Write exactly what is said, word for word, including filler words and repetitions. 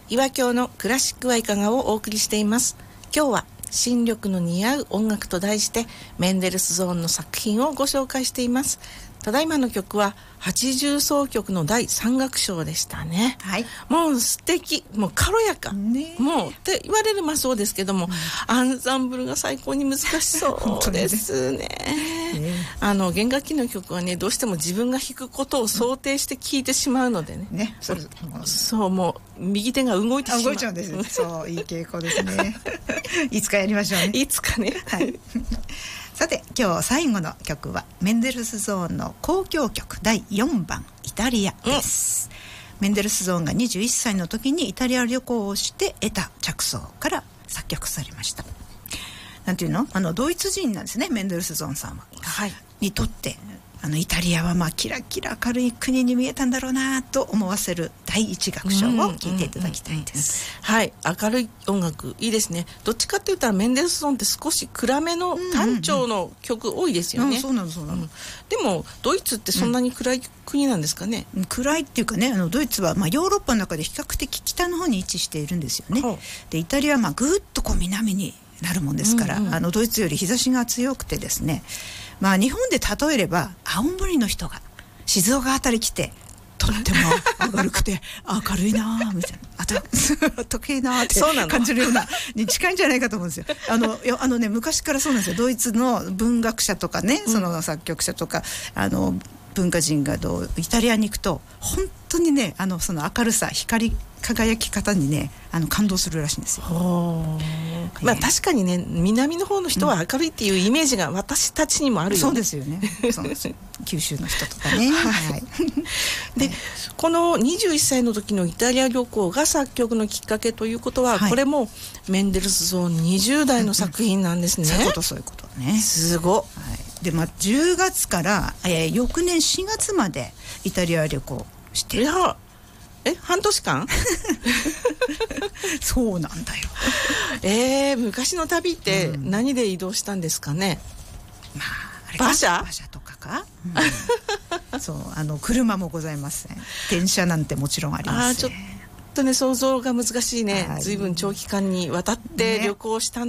岩京のクラシックはいかがをお送りしています。今日は新緑の似合う音楽と題してメンデルスゾーンの作品をご紹介しています。ただいまの曲は八重奏曲のだいさん楽章でしたね、はい、もう素敵、もう軽やか、ね、もうって言われるまそうですけども、うん、アンサンブルが最高に難しそうですねね、あの弦楽器の曲はねどうしても自分が弾くことを想定して聴いてしまうので ね, ねそそうもう右手が動いてしまう、 動いちゃうんですねそういい傾向ですねいつかやりましょうね、 いつかね、はいさて今日最後の曲はメンデルスゾーンの交響曲だいよんばんイタリアです、うん、メンデルスゾーンがにじゅういっさいの時にイタリア旅行をして得た着想から作曲されました。なんていうの、あのドイツ人なんですねメンデルスゾーンさんは、はい、にとってあのイタリアはまあキラキラ明るい国に見えたんだろうなと思わせるだいいち楽章を聴いていただきたいです、 はい、明るい音楽いいですね。どっちかって言ったらメンデルスゾーンって少し暗めの単調の曲多いですよね。 そうなのそうなの、うん、 でもドイツってそんなに暗い国なんですかね、 うん、暗いっていうかね、あのドイツはまあヨーロッパの中で比較的北の方に位置しているんですよね、はあ、でイタリアはまあぐーっとこう南になるもんですから、うんうん、あのドイツより日差しが強くてですね、まあ、日本で例えれば青森の人が静岡あたり来てとっても明るくて明るいなみたいな、あと時計なって感じるようなに近いんじゃないかと思うんですよ。あのあの、ね、昔からそうなんですよ。ドイツの文学者とかね、その作曲者とか、うん、あの文化人がどうイタリアに行くと本当にね、あのその明るさ光輝き方にね、あの感動するらしいんですよ。 まあ、確かにね南の方の人は明るいっていうイメージが私たちにもあるよね、うん、そうですよねそうです九州の人とかね、はい、でこのにじゅういっさいの時のイタリア旅行が作曲のきっかけということは、はい、これもメンデルスゾーンにじゅう代の作品なんですね、うんうん、そういうことそういうことね、すご、はい、で、まあ、じゅうがつから、えー、翌年しがつまでイタリア旅行していやえ半年間そうなんだよえー、昔の旅って何で移動したんですかね、 うん、まあ、あれ馬車馬車とかか、うん、そうあの車もございません。電車なんてもちろんありません。 あちょっとね想像が難しいね、はい、随分長期間にわたって旅行したん